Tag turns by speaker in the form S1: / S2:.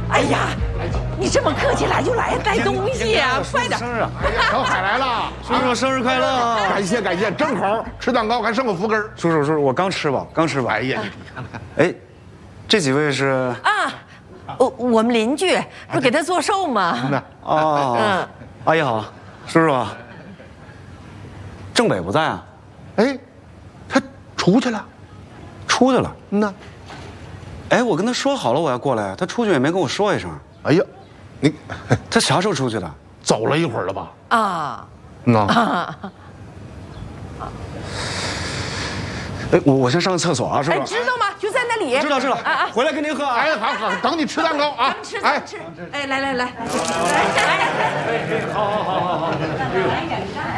S1: 哎呀，你这么客气，来就来，带东西啊，快点！
S2: 生日啊！
S3: 哎呀，小海来了，
S2: 叔叔生日快乐！
S3: 感谢感谢，正好吃蛋糕还剩个福根。
S2: 叔叔，我刚吃饱，刚吃饱。
S3: 哎呀，你看看，
S2: 哎，这几位是
S1: 啊，我们邻居不是给他做寿吗？
S2: 哦，阿姨好，叔叔，郑北不在啊？
S3: 哎，他出去了。
S2: 出去了。
S3: 呐，
S2: 哎，我跟他说好了我要过来，他出去也没跟我说一声。
S3: 哎呀，你
S2: 他啥时候出去的？
S3: 走了一会儿了吧？
S1: 啊，
S3: 那
S2: 哎，我先上个厕所啊，叔
S1: 哎，
S2: 叔。
S1: 知道吗？就在那里。
S2: 知道。
S1: 啊，
S2: 回来跟您喝啊。
S3: 哎，好，等你吃蛋糕啊！
S1: 吃。哎，来。
S2: 好。